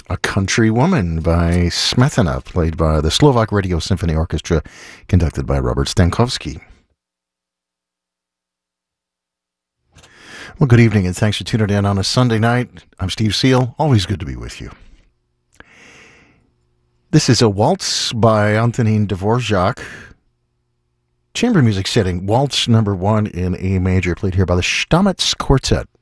A Country Woman by Smetana, played by the Slovak Radio Symphony Orchestra, conducted by Robert Stankowski. Well, good evening, and thanks for tuning in on a Sunday night. I'm Steve Seal. Always good to be with you. This is a waltz by Antonin Dvorak. Chamber music setting, waltz number 1 in A major, played here by the Stamitz Quartet.